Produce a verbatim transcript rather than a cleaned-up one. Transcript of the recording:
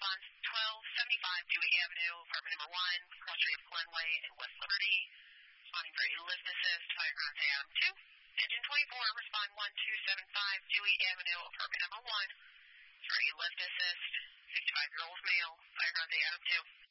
response twelve seventy-five Dewey Avenue, apartment number one, cross street of Glenway and West Liberty. Responding for a lift assist, fire ground to Adam two. Engine twenty-four, respond one two seven five Dewey Avenue, apartment number one, for a lift assist, fifty-five-year-old male, fire ground to Adam two.